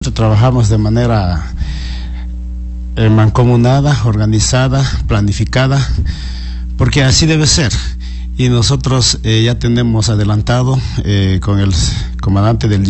Trabajamos de manera mancomunada, organizada, planificada, porque así debe ser. Y nosotros ya tenemos adelantado con el comandante del